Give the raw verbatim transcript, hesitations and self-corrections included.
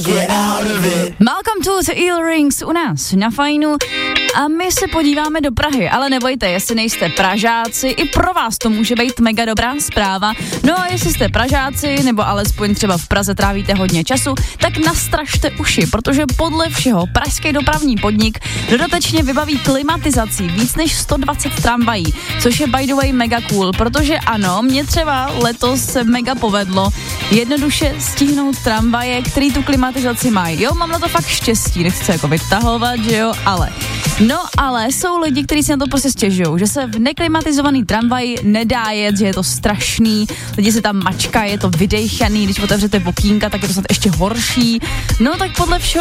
Malcolm to the Earrings u nás na Fajnu a my se podíváme do Prahy, ale nebojte, jestli nejste Pražáci, i pro vás to může být mega dobrá zpráva. No a jestli jste Pražáci, nebo alespoň třeba v Praze trávíte hodně času, tak nastražte uši, protože podle všeho pražský dopravní podnik dodatečně vybaví klimatizací víc než sto dvacet tramvají, což je by the way mega cool, protože ano, mě třeba letos se mega povedlo jednoduše stihnout tramvaje, který tu klimatizaci mají. Jo, mám na to fakt štěstí, nechci se jako vytahovat, že jo, ale. No ale jsou lidi, kteří si na to prostě stěžují, že se v neklimatizovaný tramvaji nedá jet, že je to strašný, lidi se tam mačkají, je to vydejchaný, když otevřete okýnka, tak je to snad ještě horší. No tak podle všeho